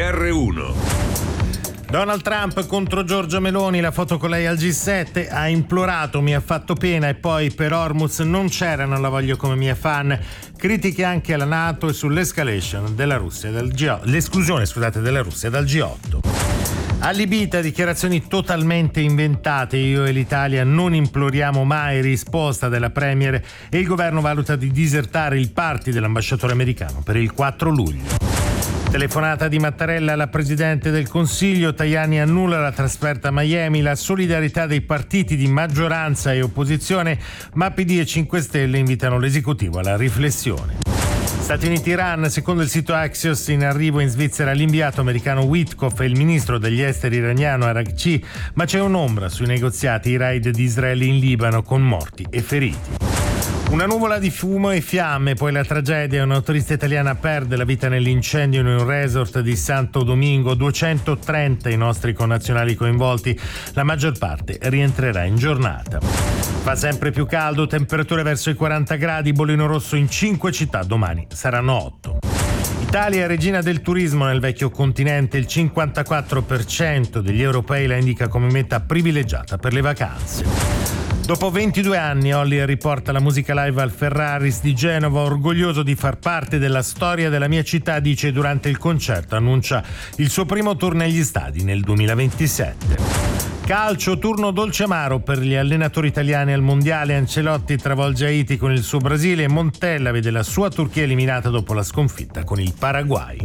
GR1. Donald Trump contro Giorgia Meloni, la foto con lei al G7, ha implorato, mi ha fatto pena, e poi per Hormuz non c'era, non la voglio come mia fan. Critiche anche alla NATO e sull'escalation della Russia dal G8, l'esclusione, della Russia dal G8. Allibita, dichiarazioni totalmente inventate, io e l'Italia non imploriamo mai, risposta della Premier, e il governo valuta di disertare il party dell'ambasciatore americano per il 4 luglio. Telefonata di Mattarella alla Presidente del Consiglio, Tajani annulla la trasferta a Miami, la solidarietà dei partiti di maggioranza e opposizione, ma PD e 5 Stelle invitano l'esecutivo alla riflessione. Stati Uniti-Iran, secondo il sito Axios, in arrivo in Svizzera l'inviato americano Witkoff e il ministro degli esteri iraniano Araghchi, ma c'è un'ombra sui negoziati, i raid di Israele in Libano con morti e feriti. Una nuvola di fumo e fiamme, poi la tragedia, una turista italiana perde la vita nell'incendio in un resort di Santo Domingo, 230 i nostri connazionali coinvolti, la maggior parte rientrerà in giornata. Fa sempre più caldo, temperature verso i 40 gradi, bollino rosso in 5 città, domani saranno 8. Italia, regina del turismo nel vecchio continente, il 54% degli europei la indica come meta privilegiata per le vacanze. Dopo 22 anni, Olli riporta la musica live al Ferraris di Genova, orgoglioso di far parte della storia della mia città, dice durante il concerto, annuncia il suo primo tour negli stadi nel 2027. Calcio, turno dolce amaro per gli allenatori italiani al mondiale. Ancelotti travolge Haiti con il suo Brasile e Montella vede la sua Turchia eliminata dopo la sconfitta con il Paraguay.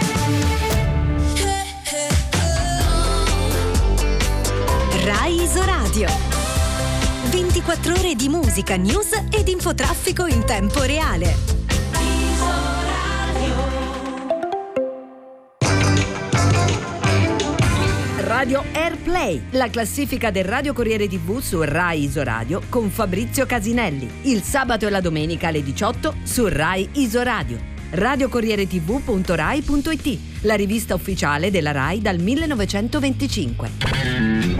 Rai Isoradio. 24 ore di musica, news ed infotraffico in tempo reale. Radio Airplay, la classifica del Radio Corriere TV su Rai Isoradio con Fabrizio Casinelli. Il sabato e la domenica alle 18 su Rai Isoradio. radiocorrieretv.rai.it, la rivista ufficiale della Rai dal 1925.